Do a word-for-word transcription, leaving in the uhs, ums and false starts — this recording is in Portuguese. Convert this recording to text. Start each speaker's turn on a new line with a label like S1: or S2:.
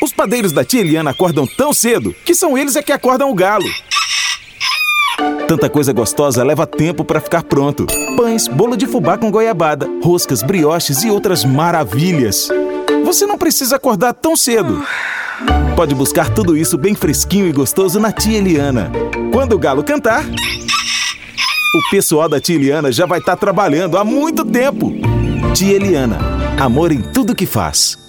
S1: Os padeiros da tia Eliana acordam tão cedo que são eles é que acordam o galo. Tanta coisa gostosa leva tempo para ficar pronto. Pães, bolo de fubá com goiabada, roscas, brioches e outras maravilhas. Você não precisa acordar tão cedo. Pode buscar tudo isso bem fresquinho e gostoso na tia Eliana. Quando o galo cantar, o pessoal da tia Eliana já vai estar trabalhando há muito tempo. Tia Eliana, amor em tudo que faz.